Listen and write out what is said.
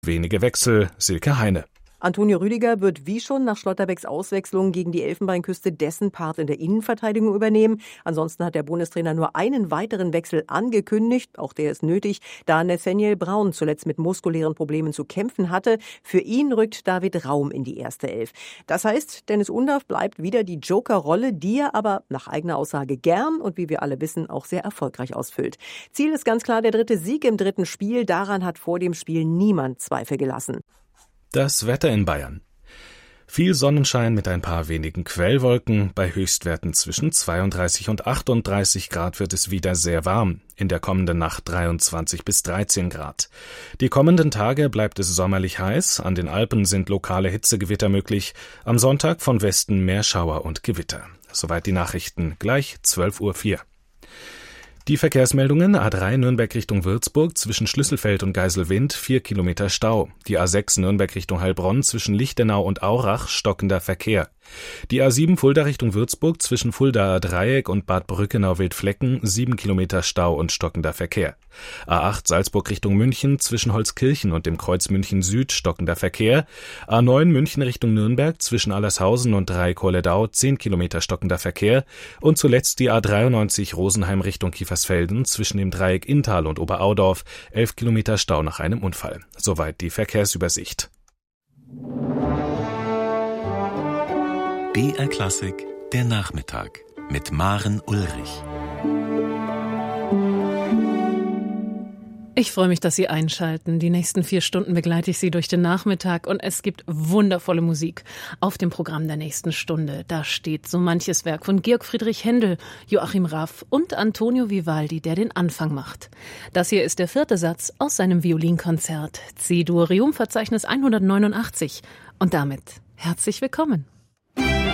Wenige Wechsel, Silke Heine. Antonio Rüdiger wird wie schon nach Schlotterbecks Auswechslung gegen die Elfenbeinküste dessen Part in der Innenverteidigung übernehmen. Ansonsten hat der Bundestrainer nur einen weiteren Wechsel angekündigt. Auch der ist nötig, da Nathaniel Braun zuletzt mit muskulären Problemen zu kämpfen hatte. Für ihn rückt David Raum in die erste Elf. Das heißt, Dennis Undaff bleibt wieder die Joker-Rolle, die er aber nach eigener Aussage gern und wie wir alle wissen auch sehr erfolgreich ausfüllt. Ziel ist ganz klar der 3. Sieg im 3. Spiel. Daran hat vor dem Spiel niemand Zweifel gelassen. Das Wetter in Bayern. Viel Sonnenschein mit ein paar wenigen Quellwolken. Bei Höchstwerten zwischen 32 und 38 Grad wird es wieder sehr warm. In der kommenden Nacht 23 bis 13 Grad. Die kommenden Tage bleibt es sommerlich heiß. An den Alpen sind lokale Hitzegewitter möglich. Am Sonntag von Westen mehr Schauer und Gewitter. Soweit die Nachrichten. Gleich 12:04 Uhr. Die Verkehrsmeldungen: A3 Nürnberg Richtung Würzburg zwischen Schlüsselfeld und Geiselwind 4 Kilometer Stau. Die A6 Nürnberg Richtung Heilbronn zwischen Lichtenau und Aurach stockender Verkehr. Die A7 Fulda Richtung Würzburg zwischen Fuldaer Dreieck und Bad Brückenau-Wildflecken 7 Kilometer Stau und stockender Verkehr. A8 Salzburg Richtung München zwischen Holzkirchen und dem Kreuz München Süd stockender Verkehr. A9 München Richtung Nürnberg zwischen Allershausen und Dreieck-Holledau 10 Kilometer stockender Verkehr. Und zuletzt die A93 Rosenheim Richtung Kiefersfelden zwischen dem Dreieck Inntal und Oberaudorf 11 Kilometer Stau nach einem Unfall. Soweit die Verkehrsübersicht. BR Klassik, der Nachmittag mit Maren Ulrich. Ich freue mich, dass Sie einschalten. Die nächsten 4 Stunden begleite ich Sie durch den Nachmittag und es gibt wundervolle Musik auf dem Programm der nächsten Stunde. Da steht so manches Werk von Georg Friedrich Händel, Joachim Raff und Antonio Vivaldi, der den Anfang macht. Das hier ist der 4. Satz aus seinem Violinkonzert C-Dur-Verzeichnis 189 und damit herzlich willkommen.